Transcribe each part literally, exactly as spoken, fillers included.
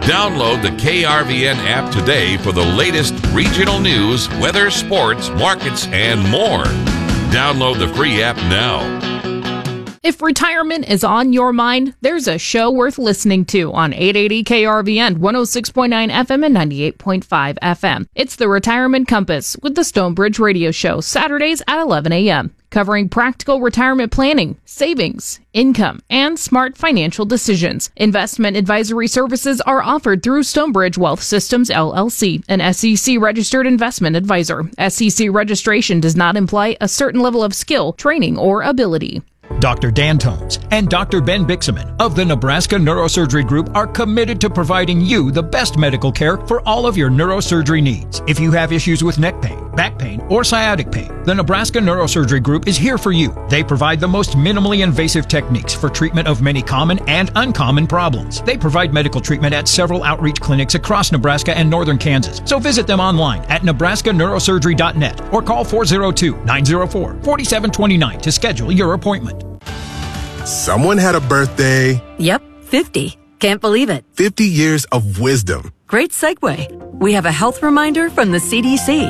Download the K R V N app today for the latest regional news, weather, sports, markets, and more. Download the free app now. If retirement is on your mind, there's a show worth listening to on eight eighty K R V N, one oh six point nine F M and ninety-eight point five F M. It's the Retirement Compass with the Stonebridge Radio Show, Saturdays at eleven a.m., covering practical retirement planning, savings, income, and smart financial decisions. Investment advisory services are offered through Stonebridge Wealth Systems, L L C, an S E C-registered investment advisor. S E C registration does not imply a certain level of skill, training, or ability. Doctor Dan Tones and Doctor Ben Bixaman of the Nebraska Neurosurgery Group are committed to providing you the best medical care for all of your neurosurgery needs. If you have issues with neck pain, back pain, or sciatic pain, the Nebraska Neurosurgery Group is here for you. They provide the most minimally invasive techniques for treatment of many common and uncommon problems. They provide medical treatment at several outreach clinics across Nebraska and northern Kansas. So visit them online at nebraska neurosurgery dot net or call four oh two, nine oh four, four seven two nine to schedule your appointment. Someone had a birthday. Yep, fifty. Can't believe it. fifty years of wisdom. Great segue. We have a health reminder from the C D C.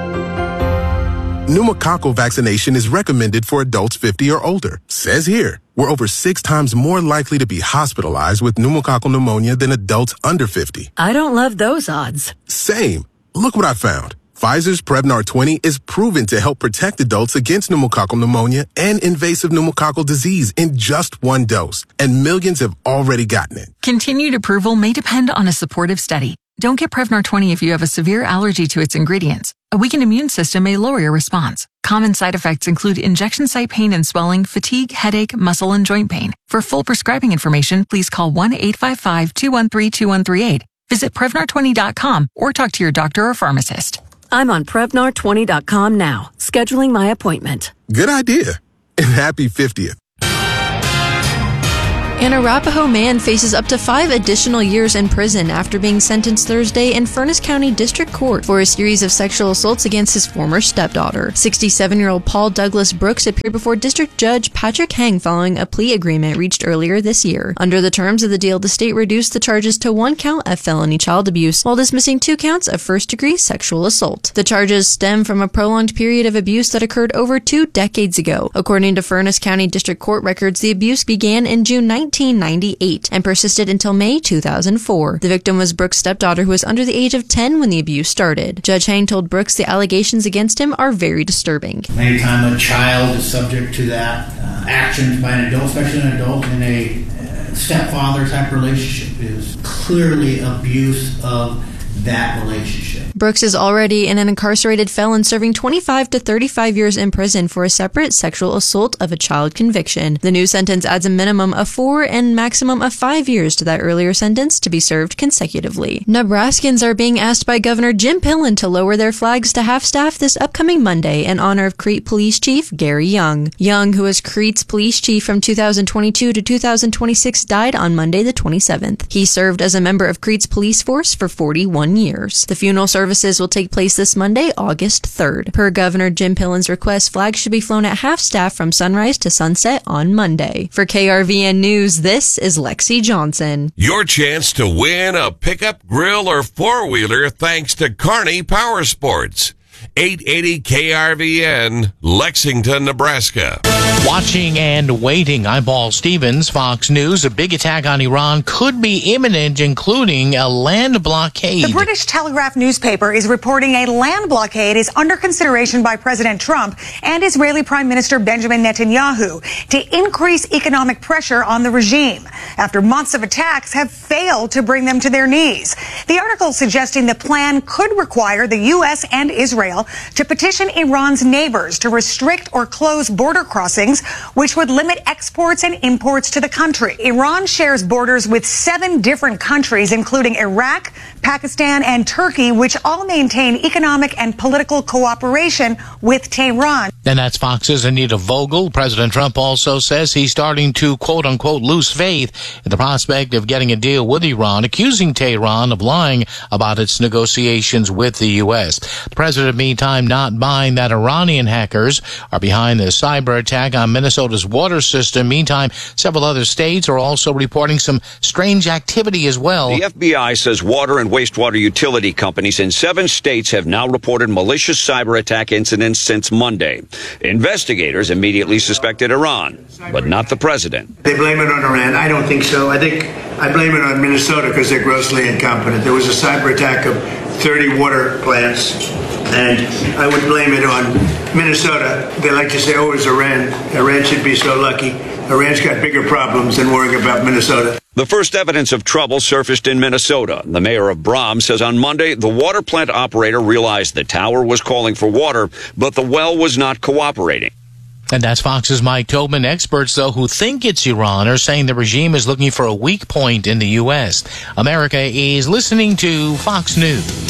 Pneumococcal vaccination is recommended for adults fifty or older. Says here, we're over six times more likely to be hospitalized with pneumococcal pneumonia than adults under fifty. I don't love those odds. Same. Look what I found. Pfizer's Prevnar twenty is proven to help protect adults against pneumococcal pneumonia and invasive pneumococcal disease in just one dose, and millions have already gotten it. Continued approval may depend on a supportive study. Don't get Prevnar twenty if you have a severe allergy to its ingredients. A weakened immune system may lower your response. Common side effects include injection site pain and swelling, fatigue, headache, muscle, and joint pain. For full prescribing information, please call one eight five five, two one three, two one three eight. Visit Prevnar twenty dot com or talk to your doctor or pharmacist. I'm on Prevnar twenty dot com now, scheduling my appointment. Good idea. And happy fiftieth. An Arapahoe man faces up to five additional years in prison after being sentenced Thursday in Furnas County District Court for a series of sexual assaults against his former stepdaughter. sixty-seven-year-old Paul Douglas Brooks appeared before District Judge Patrick Heng following a plea agreement reached earlier this year. Under the terms of the deal, the state reduced the charges to one count of felony child abuse while dismissing two counts of first-degree sexual assault. The charges stem from a prolonged period of abuse that occurred over two decades ago. According to Furnas County District Court records, the abuse began in June nineteen ninety-eight and persisted until May two thousand four. The victim was Brooks' stepdaughter, who was under the age of ten when the abuse started. Judge Heng told Brooks the allegations against him are very disturbing. Anytime a child is subject to that uh, action by an adult, especially an adult in a uh, stepfather type relationship, is clearly abuse of that relationship. Brooks is already an incarcerated felon serving twenty-five to thirty-five years in prison for a separate sexual assault of a child conviction. The new sentence adds a minimum of four and maximum of five years to that earlier sentence to be served consecutively. Nebraskans are being asked by Governor Jim Pillen to lower their flags to half-staff this upcoming Monday in honor of Crete Police Chief Gary Young. Young, who was Crete's police chief from two thousand twenty-two to two thousand twenty-six, died on Monday the twenty-seventh. He served as a member of Crete's police force for forty-one years. The funeral services will take place this Monday, August third. Per Governor Jim Pillen's request, flags should be flown at half-staff from sunrise to sunset on Monday. For K R V N News, this is Lexi Johnson. Your chance to win a pickup, grill, or four-wheeler thanks to Kearney Power Sports. eight eighty K R V N, Lexington, Nebraska. Watching and waiting. I'm Paul Stevens, Fox News. A big attack on Iran could be imminent, including a land blockade. The British Telegraph newspaper is reporting a land blockade is under consideration by President Trump and Israeli Prime Minister Benjamin Netanyahu to increase economic pressure on the regime after months of attacks have failed to bring them to their knees. The article suggesting the plan could require the U S and Israel to petition Iran's neighbors to restrict or close border crossings, which would limit exports and imports to the country. Iran shares borders with seven different countries, including Iraq, Pakistan, and Turkey, which all maintain economic and political cooperation with Tehran. And that's Fox's Anita Vogel. President Trump also says he's starting to, quote unquote, lose faith in the prospect of getting a deal with Iran, accusing Tehran of lying about its negotiations with the U S. The president, meantime, not buying that Iranian hackers are behind the cyber attack on Minnesota's water system. Meantime, several other states are also reporting some strange activity as well. The F B I says water and wastewater utility companies in seven states have now reported malicious cyber attack incidents since Monday. Investigators immediately suspected Iran, but not the president. They blame it on Iran. I don't think so. I think I blame it on Minnesota because they're grossly incompetent. There was a cyber attack of thirty water plants, and I would blame it on Minnesota. They like to say, oh, it was Iran. Iran should be so lucky. Iran's got bigger problems than worrying about Minnesota. The first evidence of trouble surfaced in Minnesota. The mayor of Brahms says on Monday the water plant operator realized the tower was calling for water, but the well was not cooperating. And that's Fox's Mike Tobin. Experts, though, who think it's Iran are saying the regime is looking for a weak point in the U S. America is listening to Fox News.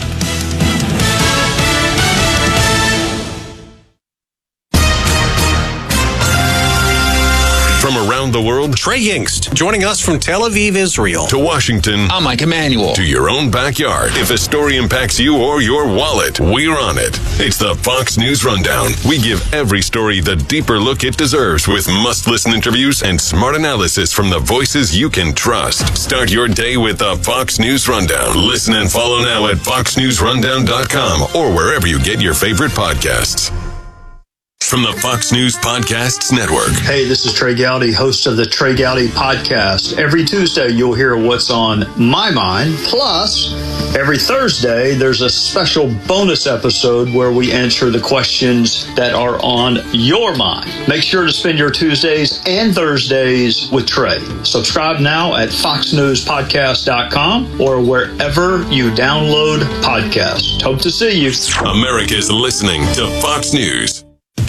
From around the world, Trey Yingst, joining us from Tel Aviv, Israel. To Washington, I'm Mike Emanuel. To your own backyard. If a story impacts you or your wallet, we're on it. It's the Fox News Rundown. We give every story the deeper look it deserves with must-listen interviews and smart analysis from the voices you can trust. Start your day with the Fox News Rundown. Listen and follow now at fox news rundown dot com or wherever you get your favorite podcasts. From the Fox News Podcasts Network. Hey, this is Trey Gowdy, host of the Trey Gowdy Podcast. Every Tuesday, you'll hear what's on my mind. Plus, every Thursday, there's a special bonus episode where we answer the questions that are on your mind. Make sure to spend your Tuesdays and Thursdays with Trey. Subscribe now at fox news podcast dot com or wherever you download podcasts. Hope to see you. America's listening to Fox News.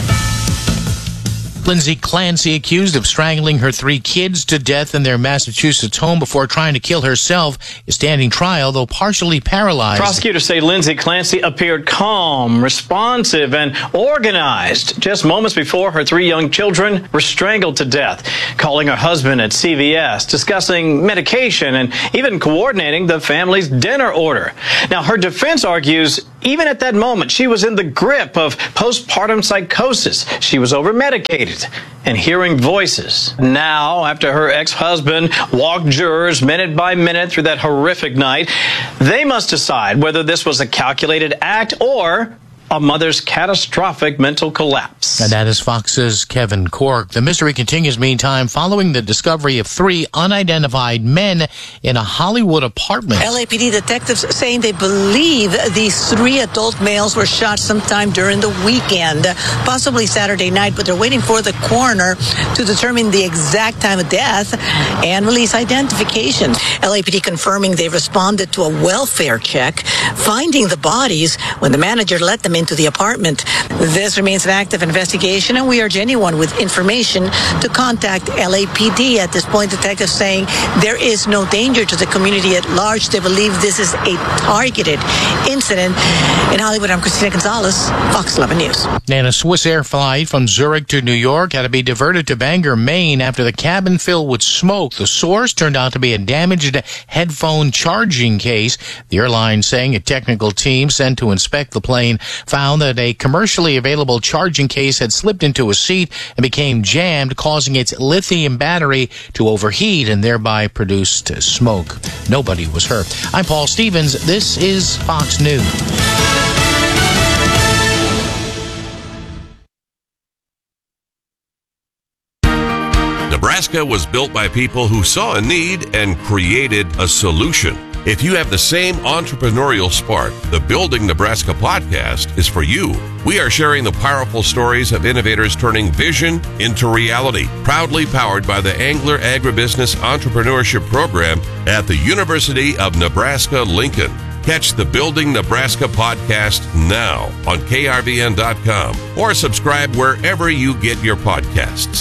Lindsay Clancy, accused of strangling her three kids to death in their Massachusetts home before trying to kill herself, is standing trial, though partially paralyzed. Prosecutors say Lindsay Clancy appeared calm, responsive, and organized just moments before her three young children were strangled to death, calling her husband at C V S, discussing medication, and even coordinating the family's dinner order. Now, her defense argues even at that moment, she was in the grip of postpartum psychosis. She was over-medicated and hearing voices. Now, after her ex-husband walked jurors minute by minute through that horrific night, they must decide whether this was a calculated act or a mother's catastrophic mental collapse. And that is Fox's Kevin Corke. The mystery continues, meantime, following the discovery of three unidentified men in a Hollywood apartment. L A P D detectives saying they believe these three adult males were shot sometime during the weekend, possibly Saturday night, but they're waiting for the coroner to determine the exact time of death and release identification. L A P D confirming they responded to a welfare check, finding the bodies when the manager let them into the apartment. This remains an active investigation, and we urge anyone with information to contact L A P D. At this point, detectives saying there is no danger to the community at large. They believe this is a targeted incident. In Hollywood, I'm Christina Gonzalez, Fox eleven News. And a Swiss Air flight from Zurich to New York had to be diverted to Bangor, Maine after the cabin filled with smoke. The source turned out to be a damaged headphone charging case. The airline saying a technical team sent to inspect the plane found that a commercially available charging case had slipped into a seat and became jammed, causing its lithium battery to overheat and thereby produced smoke. Nobody was hurt. I'm Paul Stevens. This is Fox News. Nebraska was built by people who saw a need and created a solution. If you have the same entrepreneurial spark, the Building Nebraska podcast is for you. We are sharing the powerful stories of innovators turning vision into reality. Proudly powered by the Angler Agribusiness Entrepreneurship Program at the University of Nebraska-Lincoln. Catch the Building Nebraska podcast now on K R V N dot com or subscribe wherever you get your podcasts.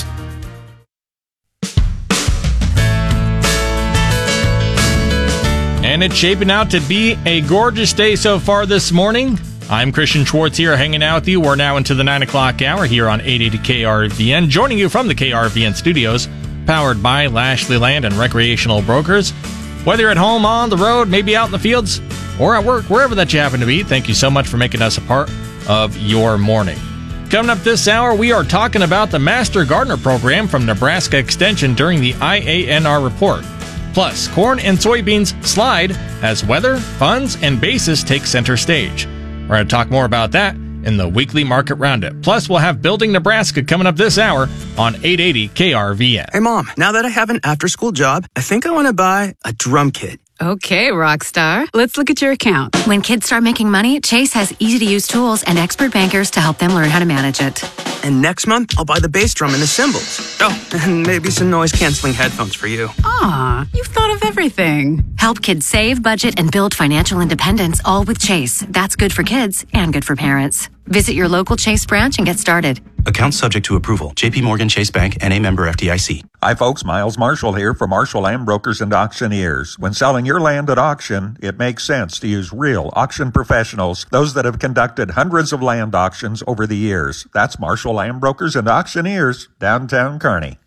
and it's shaping out to be a gorgeous day so far this morning. I'm Christian Schwartz here, hanging out with you. We're now into the nine o'clock hour here on eight eighty K R V N, joining you from the K R V N studios, powered by Lashley Land and Recreational Brokers. Whether you're at home, on the road, maybe out in the fields, or at work, wherever that you happen to be, thank you so much for making us a part of your morning. Coming up this hour, we are talking about the Master Gardener program from Nebraska Extension during the I A N R report. Plus, corn and soybeans slide as weather, funds, and basis take center stage. We're going to talk more about that in the weekly market roundup. Plus, we'll have Building Nebraska coming up this hour on eight eighty K R V N. Hey, Mom, now that I have an after-school job, I think I want to buy a drum kit. Okay, Rockstar. Let's look at your account. When kids start making money, Chase has easy-to-use tools and expert bankers to help them learn how to manage it. And next month, I'll buy the bass drum and the cymbals. Oh, and maybe some noise-canceling headphones for you. Aw, you've thought of everything. Help kids save, budget, and build financial independence, all with Chase. That's good for kids and good for parents. Visit your local Chase branch and get started. Account subject to approval. J P Morgan Chase Bank, N A member F D I C. Hi folks, Miles Marshall here for Marshall Land Brokers and Auctioneers. When selling your land at auction, it makes sense to use real auction professionals, those that have conducted hundreds of land auctions over the years. That's Marshall Land Brokers and Auctioneers, downtown Kearney.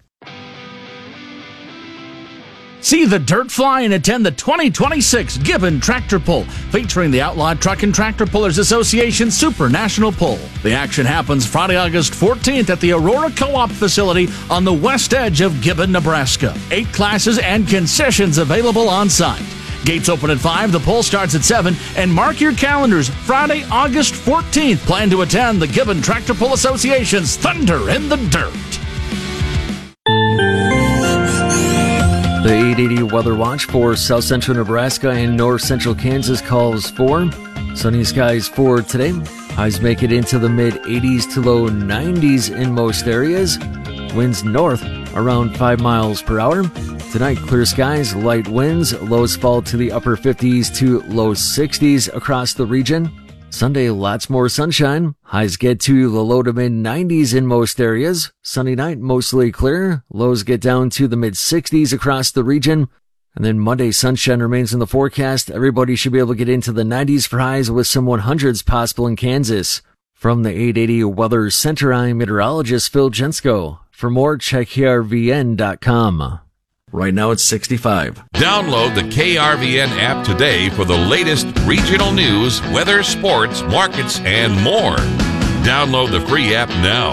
See the dirt fly and attend the twenty twenty-six Gibbon Tractor Pull, featuring the Outlawed Truck and Tractor Pullers Association Super National Pull. The action happens Friday, August fourteenth at the Aurora Co-op facility on the west edge of Gibbon, Nebraska. Eight classes and concessions available on site. Gates open at five, the pull starts at seven, and mark your calendars. Friday, August fourteenth. Plan to attend the Gibbon Tractor Pull Association's Thunder in the Dirt. The eight eighty Weather Watch for south central Nebraska and north central Kansas calls for sunny skies for today. Highs make it into the mid eighties to low nineties in most areas. Winds north around five miles per hour. Tonight, clear skies, light winds. Lows fall to the upper fifties to low sixties across the region. Sunday, lots more sunshine. Highs get to the low to mid nineties in most areas. Sunny night, mostly clear. Lows get down to the mid sixties across the region. And then Monday, sunshine remains in the forecast. Everybody should be able to get into the nineties for highs with some hundreds possible in Kansas. From the eight eighty Weather Center, I'm meteorologist Phil Jensko. For more, check K R V N dot com. Right now it's sixty-five. Download the K R V N app today for the latest regional news, weather, sports, markets, and more. Download the free app now.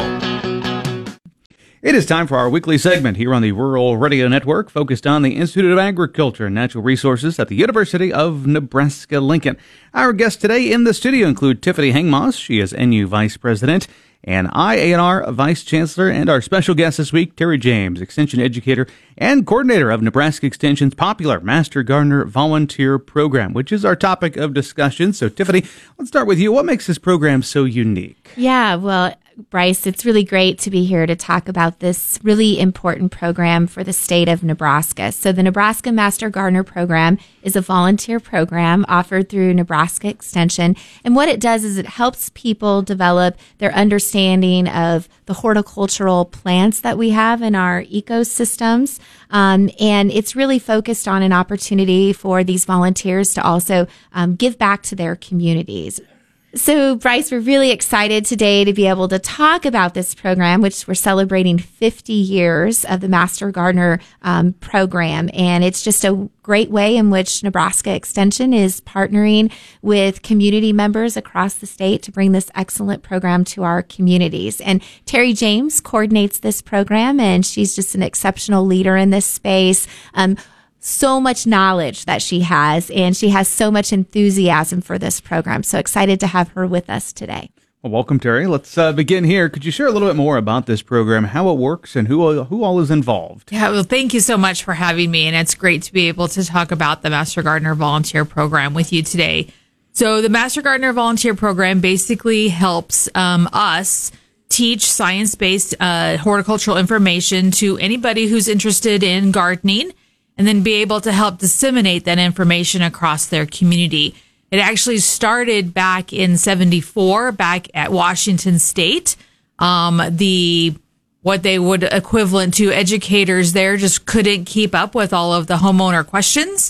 It is time for our weekly segment here on the Rural Radio Network, focused on the Institute of Agriculture and Natural Resources at the University of Nebraska-Lincoln. Our guests today in the studio include Tiffany Hengmoss. She is N U Vice President and I A N R Vice Chancellor, and our special guest this week, Terry James, Extension Educator and Coordinator of Nebraska Extension's popular Master Gardener Volunteer Program, which is our topic of discussion. So, Tiffany, let's start with you. What makes this program so unique? Yeah, well, Bryce, it's really great to be here to talk about this really important program for the state of Nebraska. So the Nebraska Master Gardener Program is a volunteer program offered through Nebraska Extension. And what it does is it helps people develop their understanding of the horticultural plants that we have in our ecosystems. Um, and it's really focused on an opportunity for these volunteers to also um, give back to their communities. So, Bryce, we're really excited today to be able to talk about this program, which we're celebrating fifty years of the Master Gardener um, program. And it's just a great way in which Nebraska Extension is partnering with community members across the state to bring this excellent program to our communities. And Terry James coordinates this program, and she's just an exceptional leader in this space. Um, So much knowledge that she has, and she has so much enthusiasm for this program. So excited to have her with us today. Well, welcome, Terry. Let's uh, begin here. Could you share a little bit more about this program, how it works, and who who all is involved? Yeah, well, thank you so much for having me, and it's great to be able to talk about the Master Gardener Volunteer Program with you today. So the Master Gardener Volunteer Program basically helps um, us teach science-based uh, horticultural information to anybody who's interested in gardening, and then be able to help disseminate that information across their community. It actually started back in seventy-four, back at Washington State. Um, the what they would equivalent to educators there just couldn't keep up with all of the homeowner questions.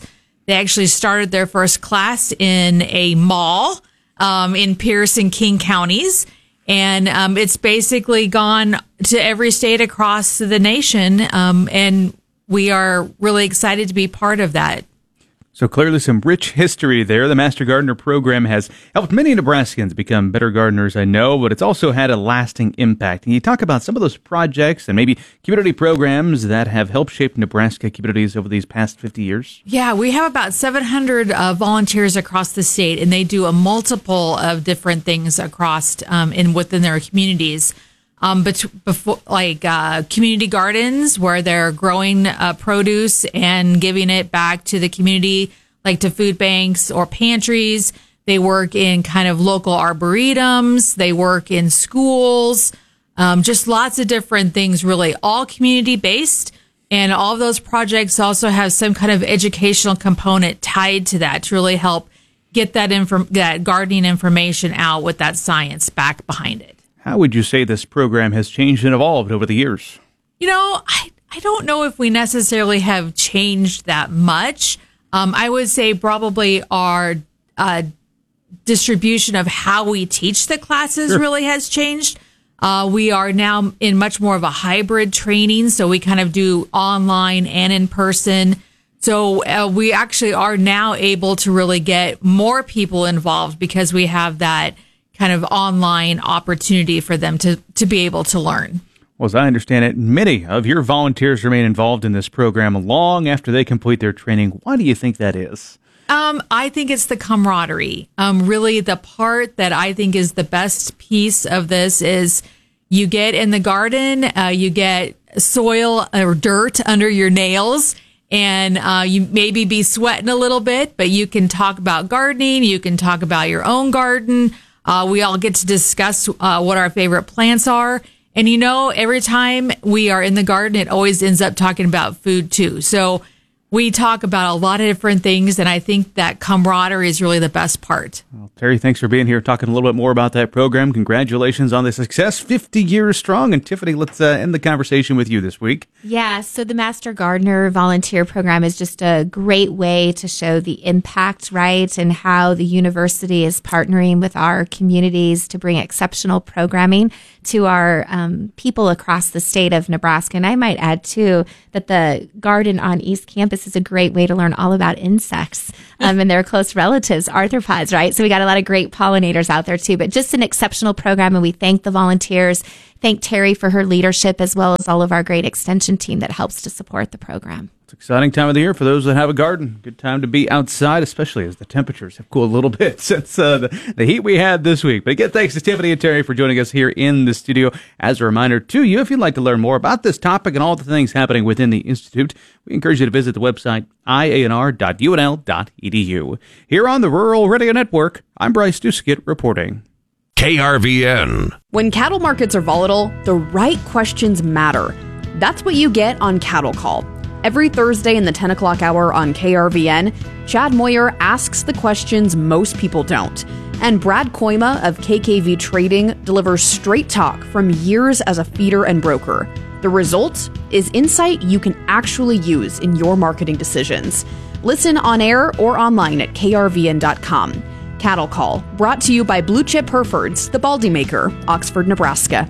They actually started their first class in a mall um, in Pierce and King counties. And um, it's basically gone to every state across the nation. Um, and we are really excited to be part of that. So clearly some rich history there. The Master Gardener program has helped many Nebraskans become better gardeners, I know, but it's also had a lasting impact. And you talk about some of those projects and maybe community programs that have helped shape Nebraska communities over these past fifty years. Yeah, we have about seven hundred uh, volunteers across the state, and they do a multiple of different things across um, in within their communities. Um, but before, like uh, community gardens where they're growing uh, produce and giving it back to the community, like to food banks or pantries. They work in kind of local arboretums. They work in schools, um, just lots of different things, really, all community based. And all of those projects also have some kind of educational component tied to that to really help get that inform- that gardening information out with that science back behind it. How would you say this program has changed and evolved over the years? You know, I, I don't know if we necessarily have changed that much. Um, I would say probably our uh, distribution of how we teach the classes sure. really has changed. Uh, we are now in much more of a hybrid training, so we kind of do online and in person. So uh, we actually are now able to really get more people involved because we have that kind of online opportunity for them to, to be able to learn. Well, as I understand it, many of your volunteers remain involved in this program long after they complete their training. Why do you think that is? Um, I think it's the camaraderie. Um, really, the part that I think is the best piece of this is you get in the garden, uh, you get soil or dirt under your nails, and uh, you maybe be sweating a little bit, but you can talk about gardening. You can talk about your own garden. Uh, we all get to discuss uh, what our favorite plants are. And, you know, every time we are in the garden, it always ends up talking about food, too. So we talk about a lot of different things, and I think that camaraderie is really the best part. Well, Terry, thanks for being here, talking a little bit more about that program. Congratulations on the success, fifty years strong. And Tiffany, let's uh, end the conversation with you this week. Yeah, so the Master Gardener Volunteer Program is just a great way to show the impact, right, and how the university is partnering with our communities to bring exceptional programming to our um, people across the state of Nebraska. And I might add, too, that the garden on East Campus is a great way to learn all about insects um, and their close relatives, arthropods, right? So we got a lot of great pollinators out there, too. But just an exceptional program, and we thank the volunteers. Thank Terry for her leadership, as well as all of our great extension team that helps to support the program. It's an exciting time of the year for those that have a garden. Good time to be outside, especially as the temperatures have cooled a little bit since uh, the, the heat we had this week. But again, thanks to Tiffany and Terry for joining us here in the studio. As a reminder to you, if you'd like to learn more about this topic and all the things happening within the Institute, we encourage you to visit the website I A N R dot U N L dot E D U. Here on the Rural Radio Network, I'm Bryce Duskett reporting. K R V N. When cattle markets are volatile, the right questions matter. That's what you get on Cattle Call. Every Thursday in the ten o'clock hour on K R V N, Chad Moyer asks the questions most people don't. And Brad Koima of K K V Trading delivers straight talk from years as a feeder and broker. The result is insight you can actually use in your marketing decisions. Listen on air or online at K R V N dot com. Cattle Call, brought to you by Blue Chip Herefords, the Baldy Maker, Oxford, Nebraska.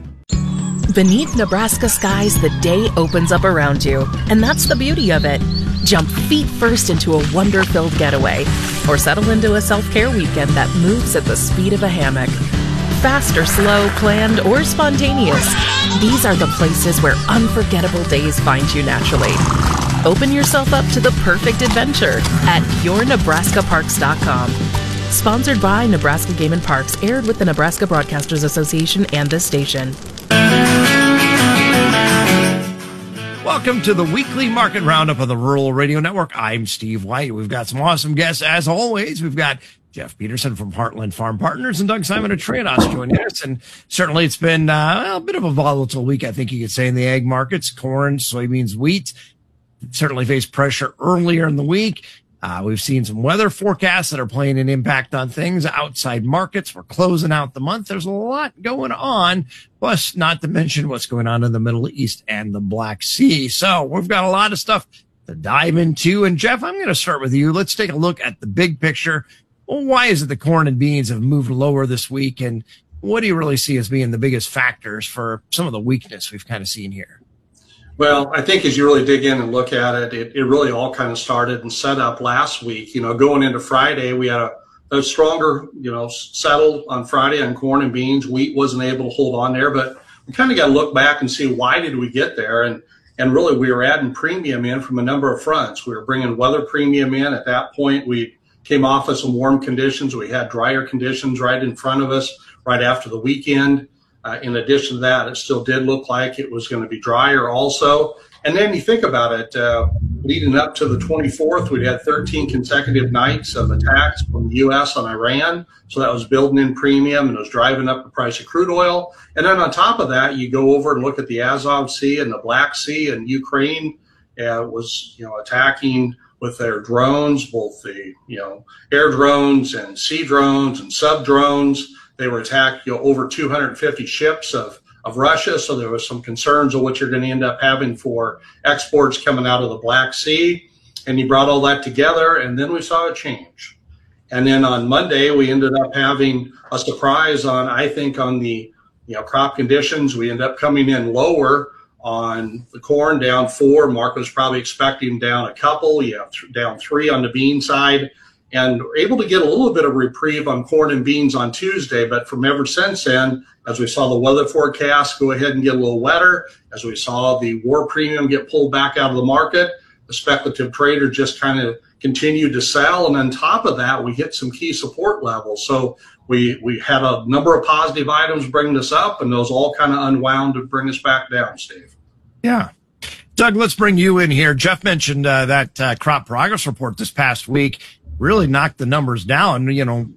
Beneath Nebraska skies, the day opens up around you, and that's the beauty of it. Jump feet first into a wonder-filled getaway, or settle into a self-care weekend that moves at the speed of a hammock. Fast or slow, planned or spontaneous, these are the places where unforgettable days find you naturally. Open yourself up to the perfect adventure at your nebraska parks dot com. Sponsored by Nebraska Game and Parks, aired with the Nebraska Broadcasters Association and this station. Welcome to the weekly market roundup of the Rural Radio Network. I'm Steve White. We've got some awesome guests as always. We've got Jeff Peterson from Heartland Farm Partners and Doug Simon of Trados joining us. And certainly it's been uh, a bit of a volatile week, I think you could say, in the ag markets. Corn, soybeans, wheat certainly faced pressure earlier in the week. Uh, we've seen some weather forecasts that are playing an impact on things. Outside markets, we're closing out the month. There's a lot going on, plus not to mention what's going on in the Middle East and the Black Sea. So we've got a lot of stuff to dive into. And Jeff, I'm going to start with you. Let's take a look at the big picture. Well, why is it the corn and beans have moved lower this week? And what do you really see as being the biggest factors for some of the weakness we've kind of seen here? Well, I think as you really dig in and look at it, it, it really all kind of started and set up last week. You know, going into Friday, we had a, a stronger, you know, settled on Friday on corn and beans. Wheat wasn't able to hold on there, but we kind of got to look back and see why did we get there. And and really, we were adding premium in from a number of fronts. We were bringing weather premium in. At that point, we came off of some warm conditions. We had drier conditions right in front of us right after the weekend. Uh, in addition to that, it still did look like it was going to be drier also. And then you think about it, uh, leading up to the twenty-fourth, we'd had thirteen consecutive nights of attacks from the U S on Iran. So that was building in premium and it was driving up the price of crude oil. And then on top of that, you go over and look at the Azov Sea and the Black Sea, and Ukraine uh, was, you know, attacking with their drones, both the, you know, air drones and sea drones and sub drones. They were attacked, you know, over two hundred fifty ships of, of Russia. So there was some concerns of what you're going to end up having for exports coming out of the Black Sea. And you brought all that together, and then we saw a change. And then on Monday, we ended up having a surprise on, I think, on the, you know, crop conditions. We ended up coming in lower on the corn, down four. Mark was probably expecting down a couple. You have th- down three on the bean side. And we're able to get a little bit of reprieve on corn and beans on Tuesday. But from ever since then, as we saw the weather forecast go ahead and get a little wetter, as we saw the war premium get pulled back out of the market, the speculative trader just kind of continued to sell. And on top of that, we hit some key support levels. So we we had a number of positive items bring us up, and those all kind of unwound to bring us back down, Steve. Yeah. Doug, let's bring you in here. Jeff mentioned uh, that uh, crop progress report this past week really knocked the numbers down. You know,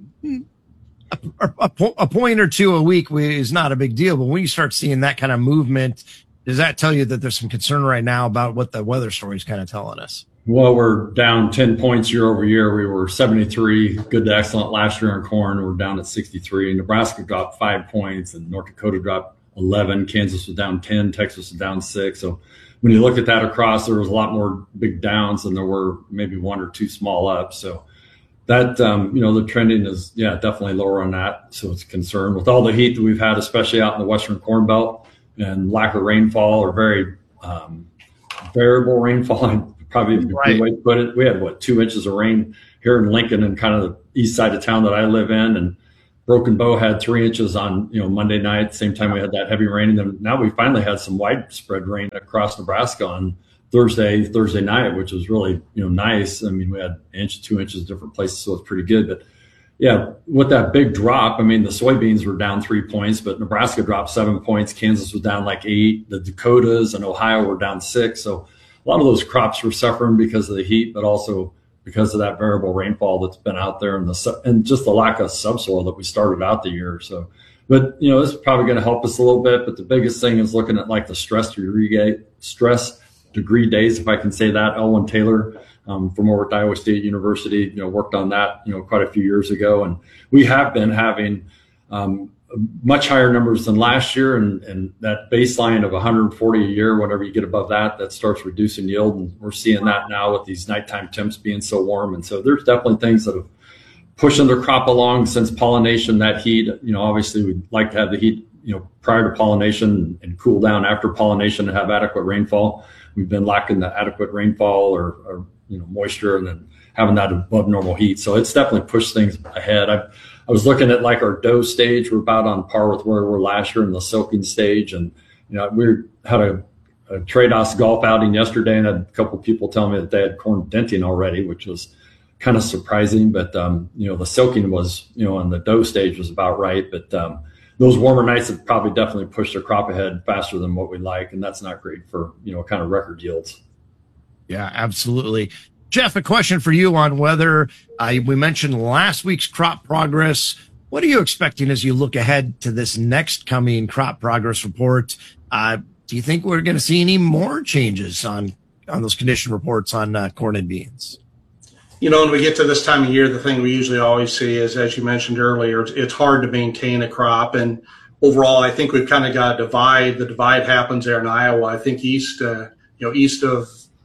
a, a, a point or two a week is not a big deal, but when you start seeing that kind of movement, does that tell you that there's some concern right now about what the weather story is kind of telling us? Well, we're down ten points year over year. We were seventy-three, good to excellent last year in corn. We're down at sixty-three. Nebraska dropped five points, and North Dakota dropped eleven. Kansas was down ten. Texas was down six. So when you look at that across, there was a lot more big downs than there were maybe one or two small ups. So that, um, you know, the trending is, yeah, definitely lower on that. So it's a concern with all the heat that we've had, especially out in the Western Corn Belt, and lack of rainfall or very um, variable rainfall. Probably a right. good way to put it. We had, what, two inches of rain here in Lincoln and kind of the east side of town that I live in. And Broken Bow had three inches on, you know, Monday night, same time we had that heavy rain. And then now we finally had some widespread rain across Nebraska on Thursday, Thursday night, which was really, you know, nice. I mean, we had an inch, two inches, different places, so it's pretty good. But yeah, with that big drop, I mean, the soybeans were down three points, but Nebraska dropped seven points. Kansas was down like eight. The Dakotas and Ohio were down six. So a lot of those crops were suffering because of the heat, but also because of that variable rainfall that's been out there, and the and just the lack of subsoil that we started out the year. So, but you know, this is probably going to help us a little bit. But the biggest thing is looking at like the stress degree stress degree days, if I can say that. Elwyn Taylor um, from over at Iowa State University, you know, worked on that, you know, quite a few years ago, and we have been having um, much higher numbers than last year, and, and that baseline of one hundred forty a year, whenever you get above that, that starts reducing yield. And we're seeing that now with these nighttime temps being so warm. And so there's definitely things that have pushing the crop along since pollination, that heat. You know, obviously we'd like to have the heat, you know, prior to pollination and cool down after pollination and have adequate rainfall. We've been lacking the adequate rainfall or, or you know, moisture, and then having that above normal heat. So it's definitely pushed things ahead. I've, I was looking at like our dough stage. We're about on par with where we were last year in the silking stage. And, you know, we had a, a trade-off golf outing yesterday, and I had a couple of people telling me that they had corn denting already, which was kind of surprising. But, um, you know, the silking was, you know, on the dough stage was about right. But um, those warmer nights have probably definitely pushed the crop ahead faster than what we like. And that's not great for, you know, kind of record yields. Yeah, absolutely. Jeff, a question for you on weather. Uh, we mentioned last week's crop progress. What are you expecting as you look ahead to this next coming crop progress report? Uh, do you think we're going to see any more changes on, on those condition reports on uh, corn and beans? You know, when we get to this time of year, the thing we usually always see is, as you mentioned earlier, it's, it's hard to maintain a crop. And overall, I think we've kind of got a divide. The divide happens there in Iowa. I think east, uh, you know, east of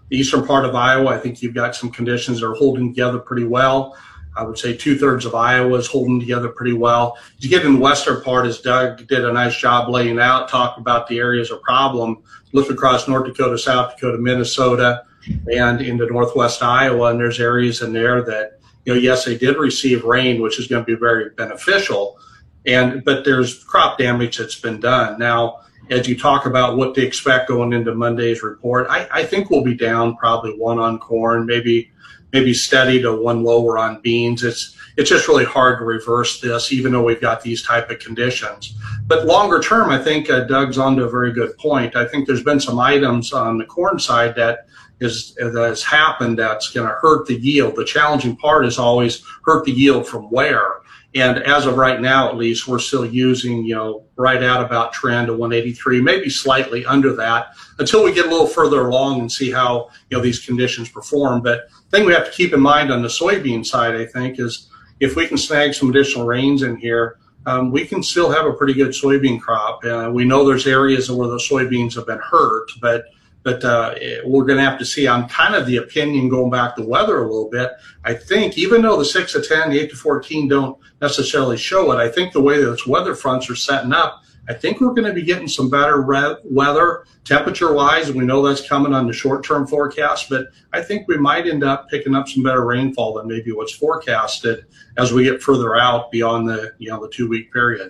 The eastern part of Iowa, I think you've got some conditions that are holding together pretty well. I would say two-thirds of Iowa is holding together pretty well. As you get in the western part, as Doug did a nice job laying out, talk about the areas of problem, look across North Dakota, South Dakota, Minnesota, and into northwest Iowa, and there's areas in there that, you know, yes, they did receive rain, which is going to be very beneficial, and but there's crop damage that's been done. Now, as you talk about what to expect going into Monday's report, I, I think we'll be down probably one on corn, maybe maybe steady to one lower on beans. It's it's just really hard to reverse this, even though we've got these type of conditions. But longer term, I think uh, Doug's onto a very good point. I think there's been some items on the corn side that is that has happened that's going to hurt the yield. The challenging part is always hurt the yield from where. And as of right now, at least, we're still using, you know, right at about trend to one eighty-three, maybe slightly under that, until we get a little further along and see how, you know, these conditions perform. But the thing we have to keep in mind on the soybean side, I think, is if we can snag some additional rains in here, um, we can still have a pretty good soybean crop. Uh, we know there's areas where the soybeans have been hurt, but But uh, we're going to have to see. On kind of the opinion going back to weather a little bit. I think even though the six to ten, the eight to fourteen don't necessarily show it, I think the way that its weather fronts are setting up, I think we're going to be getting some better re- weather temperature-wise. We know that's coming on the short-term forecast, but I think we might end up picking up some better rainfall than maybe what's forecasted as we get further out beyond the you know the two-week period.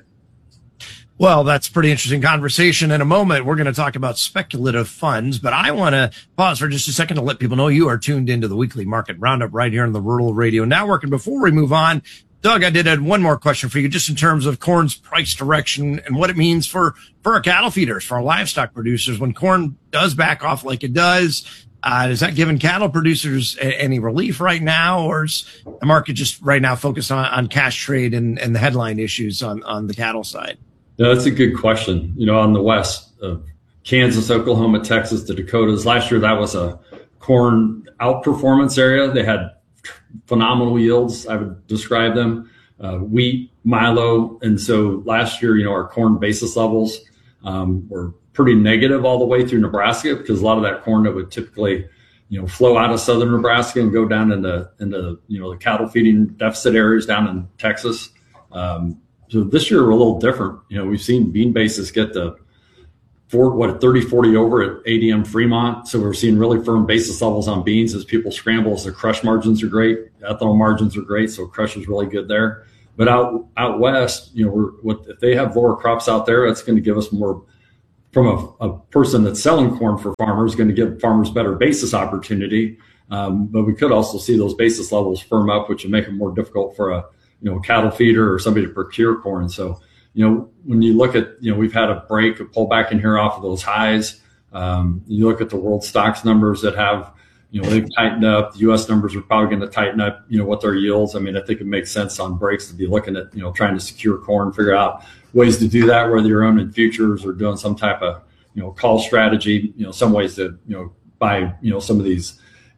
Well, that's a pretty interesting conversation. In a moment, we're going to talk about speculative funds, but I want to pause for just a second to let people know you are tuned into the weekly market roundup right here on the Rural Radio Network. And before we move on, Doug, I did have one more question for you, just in terms of corn's price direction and what it means for, for our cattle feeders, for our livestock producers. When corn does back off like it does, uh, is that giving cattle producers a, any relief right now, or is the market just right now focused on, on cash trade and, and the headline issues on, on the cattle side? No, that's a good question. You know, on the west, uh, Kansas, Oklahoma, Texas, the Dakotas, last year that was a corn outperformance area. They had phenomenal yields, I would describe them, uh, wheat, milo. And so last year, you know, our corn basis levels um, were pretty negative all the way through Nebraska, because a lot of that corn that would typically, you know, flow out of southern Nebraska and go down into, into you know, the cattle feeding deficit areas down in Texas. Um, So this year we're a little different. You know, we've seen bean basis get to four, what, thirty, forty over at A D M Fremont. So we're seeing really firm basis levels on beans as people scramble. So crush margins are great. Ethanol margins are great. So crush is really good there. But out out west, you know, we're, what, if they have lower crops out there, that's going to give us more, from a, a person that's selling corn for farmers, going to give farmers better basis opportunity. Um, but we could also see those basis levels firm up, which would make it more difficult for a, you know, a cattle feeder or somebody to procure corn. So, you know, when you look at, you know, we've had a break, a pullback in here off of those highs. Um, you look at the world stocks numbers that have, you know, they've tightened up. The U S numbers are probably going to tighten up, you know, what their yields. I mean, I think it makes sense on breaks to be looking at, you know, trying to secure corn, figure out ways to do that, whether you're owning futures or doing some type of, you know, call strategy, you know, some ways to, you know, buy, you know, some of these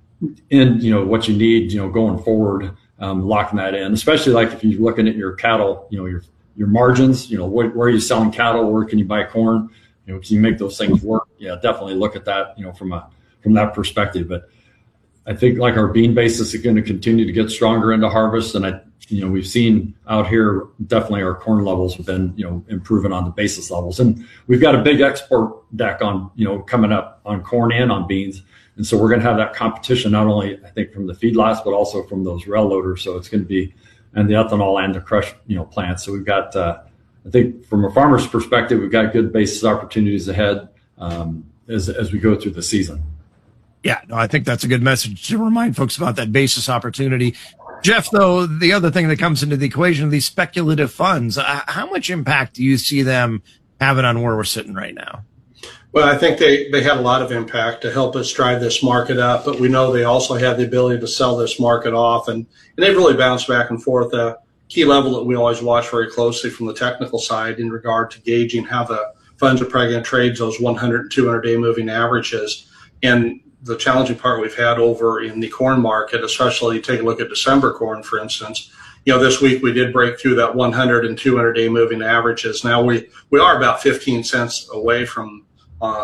in, you know, what you need, you know, going forward. Um, locking that in, especially like if you're looking at your cattle, you know, your your margins, you know, where, where are you selling cattle? Where can you buy corn? You know, can you make those things work? Yeah, definitely look at that, you know, from a from that perspective. But I think like our bean basis is going to continue to get stronger into harvest, and I, you know, we've seen out here definitely our corn levels have been, you know, improving on the basis levels, and we've got a big export deck on, you know, coming up on corn and on beans. And so we're going to have that competition, not only, I think, from the feedlots, but also from those rail loaders. So it's going to be, and the ethanol and the crush, you know, plants. So we've got, uh, I think from a farmer's perspective, we've got good basis opportunities ahead um, as, as we go through the season. Yeah, no, I think that's a good message to remind folks about that basis opportunity. Jeff, though, the other thing that comes into the equation, these speculative funds, uh, how much impact do you see them having on where we're sitting right now? Well, I think they, they had a lot of impact to help us drive this market up, but we know they also have the ability to sell this market off, and, and they've really bounced back and forth. A key level that we always watch very closely from the technical side in regard to gauging how the funds are probably going to trade those one hundred and two hundred day moving averages. And the challenging part we've had over in the corn market, especially take a look at December corn, for instance. You know, this week we did break through that one hundred and two hundred day moving averages. Now we, we are about fifteen cents away from Uh,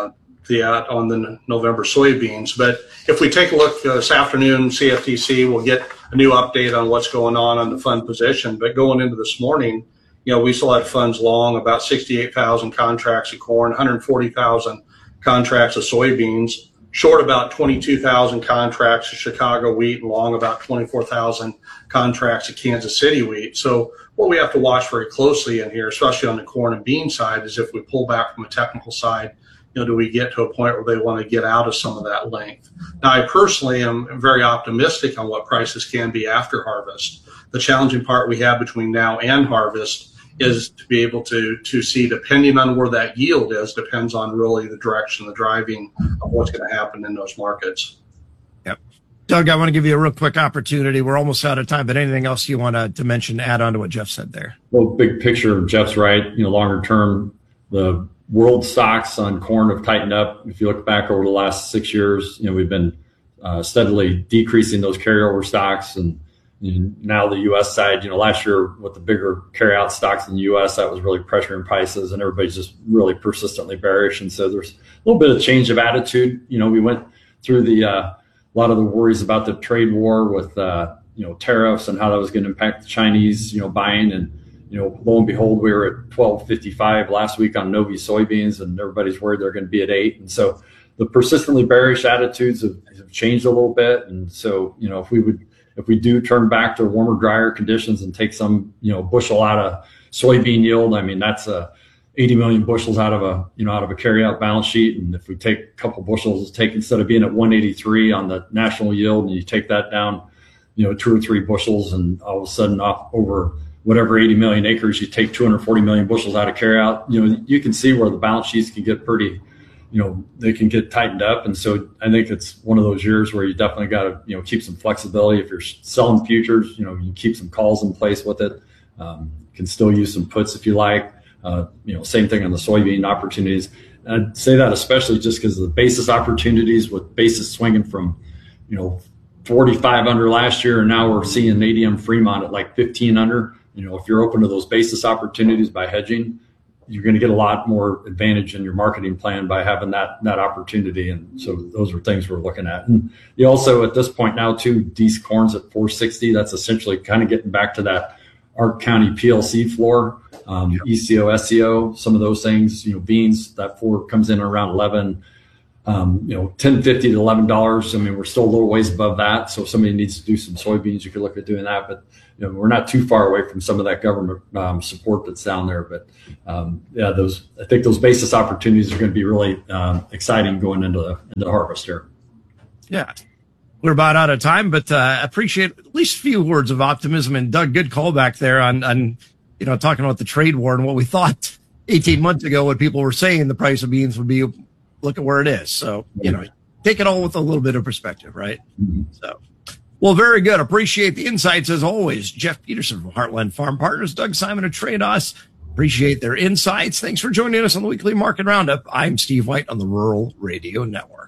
the uh, on the November soybeans. But if we take a look uh, this afternoon, C F T C will get a new update on what's going on on the fund position. But going into this morning, you know, we still had funds long about sixty-eight thousand contracts of corn, one hundred forty thousand contracts of soybeans, short about twenty-two thousand contracts of Chicago wheat, and long about twenty-four thousand contracts of Kansas City wheat. So what we have to watch very closely in here, especially on the corn and bean side, is if we pull back from a technical side, you know, do we get to a point where they want to get out of some of that length? Now, I personally am very optimistic on what prices can be after harvest. The challenging part we have between now and harvest is to be able to to see, depending on where that yield is, depends on really the direction, the driving of what's going to happen in those markets. Yep. Doug, I want to give you a real quick opportunity. We're almost out of time, but anything else you want to, to mention, add on to what Jeff said there? Well, big picture, Jeff's right. You know, longer term, the world stocks on corn have tightened up. If you look back over the last six years, you know, we've been uh, steadily decreasing those carryover stocks. And you know, now the U S side, you know, last year with the bigger carryout stocks in the U S, that was really pressuring prices, and everybody's just really persistently bearish. And so there's a little bit of change of attitude. You know, we went through the uh, a lot of the worries about the trade war with, uh, you know, tariffs and how that was going to impact the Chinese, you know, buying. And you know, lo and behold, we were at twelve fifty-five last week on Novi soybeans, and everybody's worried they're going to be at eight. And so the persistently bearish attitudes have, have changed a little bit. And so, you know, if we would, if we do turn back to warmer, drier conditions and take some, you know, bushel out of soybean yield, I mean, that's a eighty million bushels out of a, you know, out of a carryout balance sheet. And if we take a couple bushels, take instead of being at one eighty-three on the national yield, and you take that down, you know, two or three bushels, and all of a sudden off over whatever eighty million acres, you take two hundred forty million bushels out of carryout, you know, you can see where the balance sheets can get pretty, you know, they can get tightened up. And so I think it's one of those years where you definitely got to, you know, keep some flexibility. If you're selling futures, you know, you keep some calls in place with it. Um, you can still use some puts if you like. Uh, you know, same thing on the soybean opportunities. And I'd say that especially just because of the basis opportunities, with basis swinging from, you know, forty-five under last year, and now we're seeing A D M Fremont at like fifteen under. You know, if you're open to those basis opportunities by hedging, you're going to get a lot more advantage in your marketing plan by having that that opportunity. And so those are things we're looking at. And you also, at this point now too, D's corn's at four sixty. That's essentially kind of getting back to that Ark County P L C floor, um, E C O, S C O, some of those things. You know, beans, that floor comes in around eleven. Um, you know, ten fifty to eleven dollars. I mean, we're still a little ways above that. So if somebody needs to do some soybeans, you could look at doing that. But you know, we're not too far away from some of that government um, support that's down there. But um, yeah, those I think those basis opportunities are going to be really um, exciting going into the, into the harvest here. Yeah, we're about out of time, but uh, appreciate at least a few words of optimism. And Doug, good callback there on on you know talking about the trade war and what we thought eighteen months ago when people were saying the price of beans would be. Look at where it is. So, you know, take it all with a little bit of perspective, right? Mm-hmm. So, well, very good. Appreciate the insights as always. Jeff Peterson from Heartland Farm Partners, Doug Simon of Trados. Appreciate their insights. Thanks for joining us on the weekly market roundup. I'm Steve White on the Rural Radio Network.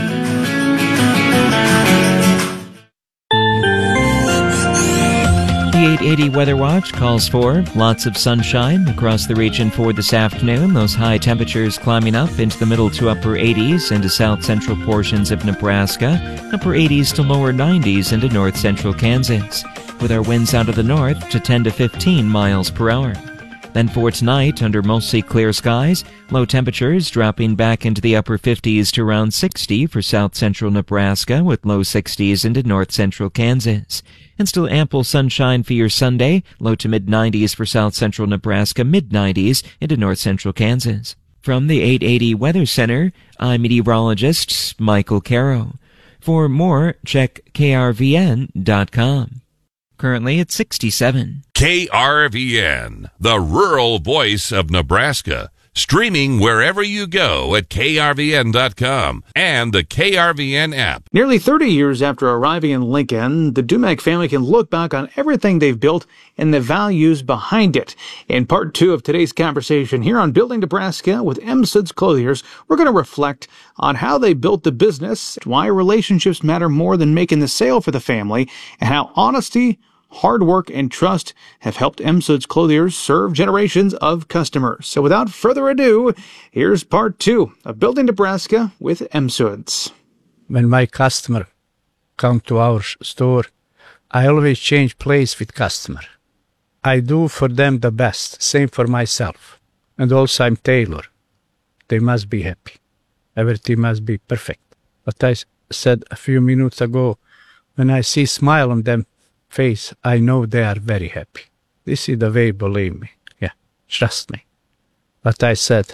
The eight eighty Weather Watch calls for lots of sunshine across the region for this afternoon. Those high temperatures climbing up into the middle to upper eighties into south central portions of Nebraska, upper eighties to lower nineties into north central Kansas, with our winds out of the north to ten to fifteen miles per hour. Then for tonight, under mostly clear skies, low temperatures dropping back into the upper fifties to around sixty for south central Nebraska, with low sixties into north central Kansas. And still ample sunshine for your Sunday, low to mid nineties for south central Nebraska, mid nineties into north central Kansas. From the eight eighty Weather Center, I'm meteorologist Michael Caro. For more, check K R V N dot com. Currently at sixty-seven. K R V N, the rural voice of Nebraska. Streaming wherever you go at K R V N dot com and the K R V N app. Nearly thirty years after arriving in Lincoln, the Dumack family can look back on everything they've built and the values behind it. In part two of today's conversation here on Building Nebraska with M. Sid's Clothiers, we're going to reflect on how they built the business, why relationships matter more than making the sale for the family, and how honesty, hard work and trust have helped M S U D's clothiers serve generations of customers. So without further ado, here's part two of Building Nebraska with M S U Ds. When my customer come to our store, I always change place with customer. I do for them the best, same for myself. And also I'm tailor. They must be happy. Everything must be perfect. But I said a few minutes ago, when I see smile on them face, I know they are very happy. This is the way, believe me. Yeah, trust me. But I said,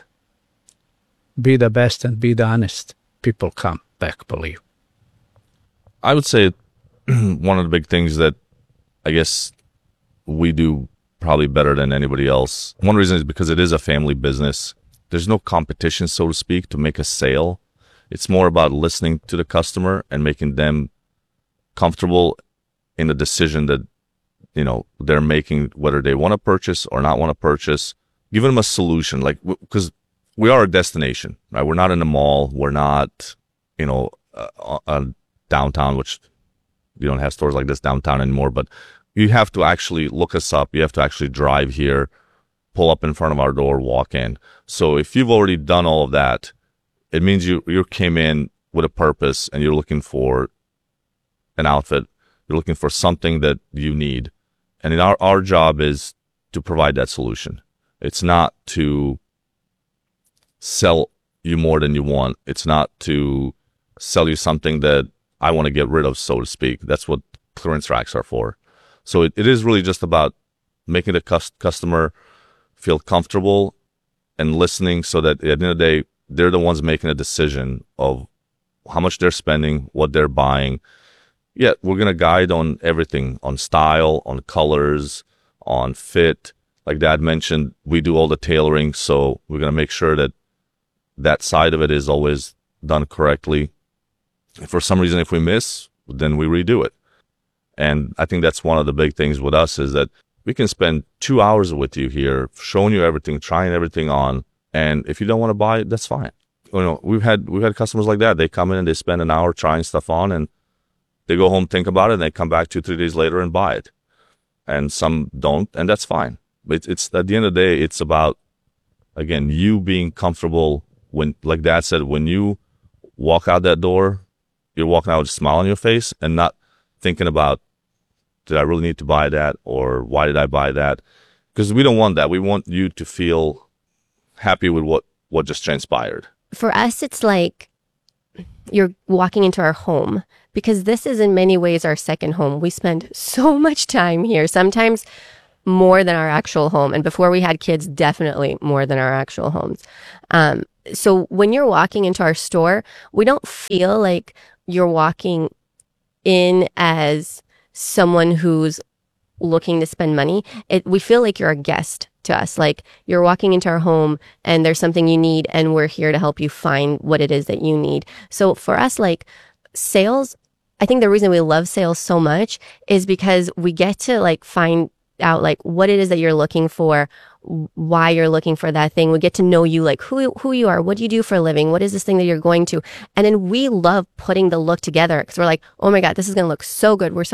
be the best and be the honest. People come back, believe. I would say one of the big things that I guess we do probably better than anybody else. One reason is because it is a family business. There's no competition, so to speak, to make a sale. It's more about listening to the customer and making them comfortable in the decision that, you know, they're making, whether they want to purchase or not want to purchase. Giving them a solution, like, because we are a destination, right? We're not in the mall. We're not, you know, uh, uh, downtown, which you don't have stores like this downtown anymore, but you have to actually look us up. You have to actually drive here, pull up in front of our door, walk in. So if you've already done all of that, it means you you came in with a purpose and you're looking for an outfit. You're looking for something that you need. And in our, our job is to provide that solution. It's not to sell you more than you want. It's not to sell you something that I want to get rid of, so to speak. That's what clearance racks are for. So it, it is really just about making the cus- customer feel comfortable and listening so that at the end of the day, they're the ones making a decision of how much they're spending, what they're buying. Yeah, we're going to guide on everything, on style, on colors, on fit. Like Dad mentioned, we do all the tailoring, so we're going to make sure that that side of it is always done correctly. If for some reason, if we miss, then we redo it. And I think that's one of the big things with us is that we can spend two hours with you here, showing you everything, trying everything on. And if you don't want to buy it, that's fine. You know, we've had, we've had customers like that. They come in and they spend an hour trying stuff on and they go home, think about it, and they come back two, three days later and buy it. And some don't, and that's fine. But it's, it's at the end of the day, it's about, again, you being comfortable when, like Dad said, when you walk out that door, you're walking out with a smile on your face and not thinking about, did I really need to buy that? Or why did I buy that? Because we don't want that. We want you to feel happy with what, what just transpired. For us, it's like you're walking into our home because this is in many ways our second home. We spend so much time here, sometimes more than our actual home. And before we had kids, definitely more than our actual homes. Um, so when you're walking into our store, we don't feel like you're walking in as someone who's looking to spend money. It, we feel like you're a guest to us, like you're walking into our home and there's something you need and we're here to help you find what it is that you need. So for us, like sales, I think the reason we love sales so much is because we get to like find out like what it is that you're looking for, why you're looking for that thing. We get to know you, like who who you are, what do you do for a living, what is this thing that you're going to, and then we love putting the look together because we're like, oh my god, this is going to look so good. We're so